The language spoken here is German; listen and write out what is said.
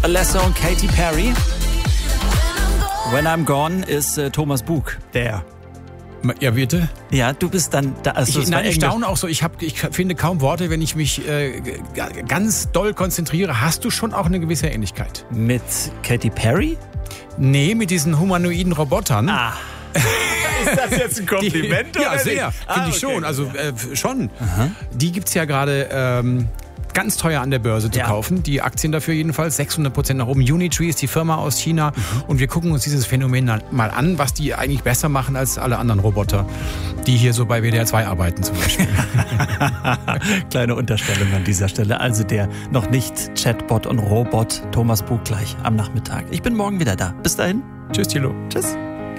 Alesso und Katy Perry. When I'm Gone ist Thomas Bug, der. Ja, bitte? Ja, du bist dann da. Also ich staune auch so. Ich finde kaum Worte, wenn ich mich ganz doll konzentriere. Hast du schon auch eine gewisse Ähnlichkeit? Mit Katy Perry? Nee, mit diesen humanoiden Robotern. Ah. Ist das jetzt ein Kompliment? Ja, sehr. Finde ich schon. Also schon. Aha. Die gibt's ja gerade ganz teuer an der Börse zu kaufen. Die Aktien dafür jedenfalls 600% nach oben. Unitree ist die Firma aus China. Und wir gucken uns dieses Phänomen mal an, was die eigentlich besser machen als alle anderen Roboter, die hier so bei WDR 2 arbeiten zum Beispiel. Kleine Unterstellung an dieser Stelle. Also der noch nicht Chatbot und Robot Thomas Bug gleich am Nachmittag. Ich bin morgen wieder da. Bis dahin. Tschüss, Thilo. Tschüss.